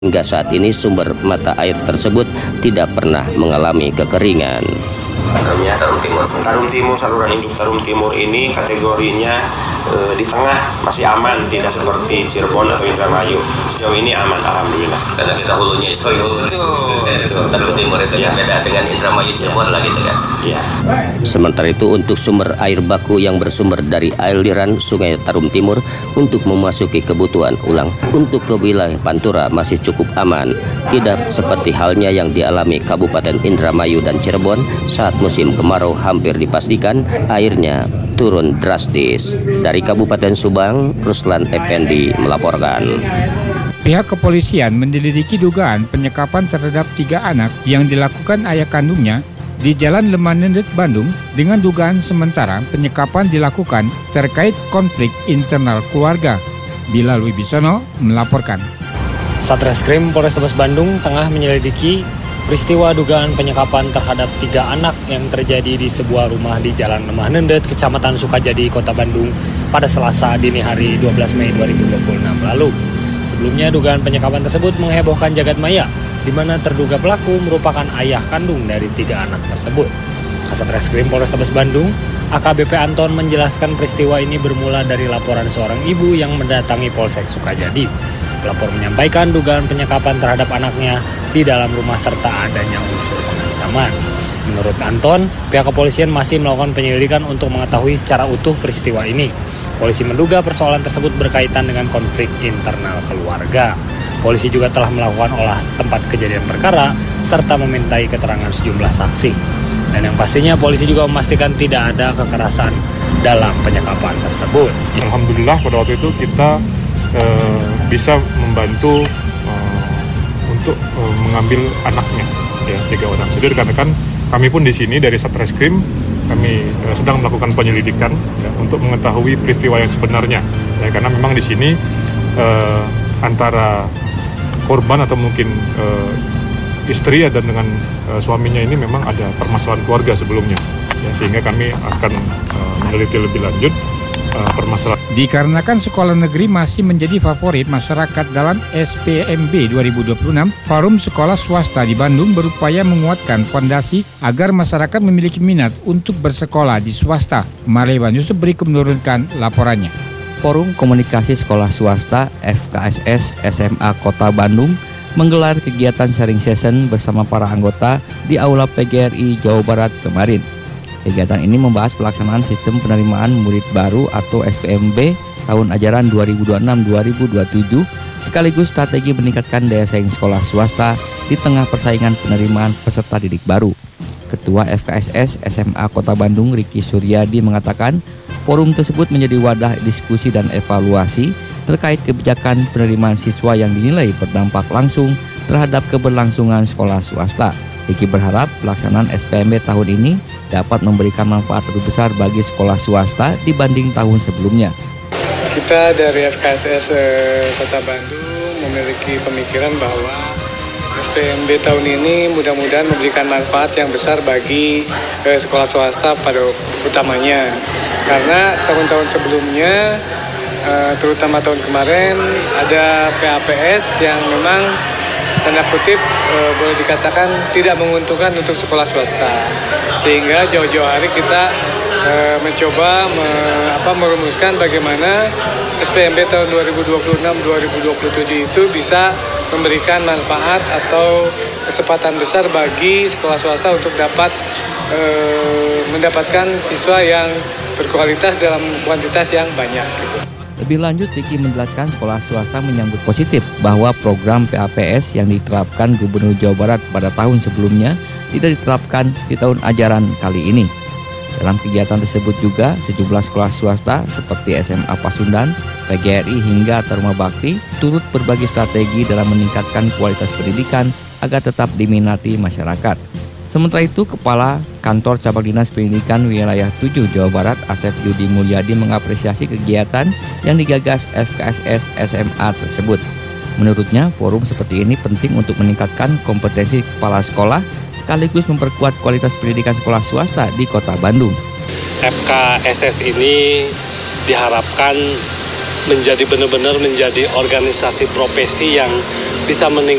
Hingga saat ini sumber mata air tersebut tidak pernah mengalami kekeringan. Namanya Tarum Timur, saluran induk Tarum Timur ini kategorinya di tengah masih aman, tidak seperti Cirebon atau Indramayu. Sejauh ini aman, alhamdulillah. Karena kita hulunya itu Tarum Timur itu ya. Beda dengan Indramayu Cirebon lah gitu kan. Ya. Sementara itu untuk sumber air baku yang bersumber dari aliran Sungai Tarum Timur untuk memasuki kebutuhan ulang untuk ke wilayah Pantura masih cukup aman. Tidak seperti halnya yang dialami Kabupaten Indramayu dan Cirebon saat musim kemarau hampir dipastikan airnya turun drastis. Dari Kabupaten Subang, Ruslan Effendi melaporkan. Pihak kepolisian menyelidiki dugaan penyekapan terhadap 3 anak yang dilakukan ayah kandungnya di Jalan Lemah Nendet, Bandung dengan dugaan sementara penyekapan dilakukan terkait konflik internal keluarga. Bilal Wibisono melaporkan. Satreskrim Polrestabes Bandung tengah menyelidiki peristiwa dugaan penyekapan terhadap 3 anak yang terjadi di sebuah rumah di Jalan Lemah Nendet, Kecamatan Sukajadi, Kota Bandung pada Selasa dini hari 12 Mei 2026 lalu. Sebelumnya dugaan penyekapan tersebut menghebohkan jagat maya, di mana terduga pelaku merupakan ayah kandung dari 3 anak tersebut. Kasat Reskrim Polrestabes Bandung, AKBP Anton menjelaskan peristiwa ini bermula dari laporan seorang ibu yang mendatangi Polsek Sukajadi. Pelapor menyampaikan dugaan penyekapan terhadap anaknya di dalam rumah serta adanya unsur pengancaman. Menurut Anton, pihak kepolisian masih melakukan penyelidikan untuk mengetahui secara utuh peristiwa ini. Polisi menduga persoalan tersebut berkaitan dengan konflik internal keluarga. Polisi juga telah melakukan olah tempat kejadian perkara serta memintai keterangan sejumlah saksi. Dan yang pastinya polisi juga memastikan tidak ada kekerasan dalam penyekapan tersebut. Alhamdulillah pada waktu itu kita bisa membantu untuk mengambil anaknya, ya 3 orang. Jadi dikarenakan kami pun di sini dari Satreskrim kami sedang melakukan penyelidikan ya, untuk mengetahui peristiwa yang sebenarnya. Ya, karena memang di sini antara korban atau mungkin istri dan dengan suaminya ini memang ada permasalahan keluarga sebelumnya. Ya, sehingga kami akan meneliti lebih lanjut permasalahan. Dikarenakan sekolah negeri masih menjadi favorit masyarakat dalam SPMB 2026, Forum Sekolah Swasta di Bandung berupaya menguatkan fondasi agar masyarakat memiliki minat untuk bersekolah di swasta. Marlewan Yusuf berikut menurunkan laporannya. Forum Komunikasi Sekolah Swasta FKSS SMA Kota Bandung menggelar kegiatan sharing session bersama para anggota di Aula PGRI Jawa Barat kemarin. Kegiatan ini membahas pelaksanaan sistem penerimaan murid baru atau SPMB tahun ajaran 2026-2027 sekaligus strategi meningkatkan daya saing sekolah swasta di tengah persaingan penerimaan peserta didik baru. Ketua FKSS SMA Kota Bandung Riki Suryadi mengatakan forum tersebut menjadi wadah diskusi dan evaluasi terkait kebijakan penerimaan siswa yang dinilai berdampak langsung terhadap keberlangsungan sekolah swasta. Riki berharap pelaksanaan SPMB tahun ini dapat memberikan manfaat lebih besar bagi sekolah swasta dibanding tahun sebelumnya. Kita dari FKSS Kota Bandung memiliki pemikiran bahwa SPMB tahun ini mudah-mudahan memberikan manfaat yang besar bagi sekolah swasta pada utamanya. Karena tahun-tahun sebelumnya, terutama tahun kemarin, ada PAPS yang memang tanda kutip boleh dikatakan tidak menguntungkan untuk sekolah swasta, sehingga jauh-jauh hari kita mencoba merumuskan bagaimana SPMB tahun 2026-2027 itu bisa memberikan manfaat atau kesempatan besar bagi sekolah swasta untuk dapat mendapatkan siswa yang berkualitas dalam kuantitas yang banyak. Lebih lanjut, Riki menjelaskan sekolah swasta menyambut positif bahwa program PAPS yang diterapkan Gubernur Jawa Barat pada tahun sebelumnya tidak diterapkan di tahun ajaran kali ini. Dalam kegiatan tersebut juga, sejumlah sekolah swasta seperti SMA Pasundan, PGRI hingga Taruma Bakti turut berbagi strategi dalam meningkatkan kualitas pendidikan agar tetap diminati masyarakat. Sementara itu, Kepala Kantor Cabang Dinas Pendidikan Wilayah 7 Jawa Barat, Asep Yudi Mulyadi mengapresiasi kegiatan yang digagas FKSS SMA tersebut. Menurutnya, forum seperti ini penting untuk meningkatkan kompetensi kepala sekolah sekaligus memperkuat kualitas pendidikan sekolah swasta di Kota Bandung. FKSS ini diharapkan menjadi benar-benar menjadi organisasi profesi yang bisa meningkatkan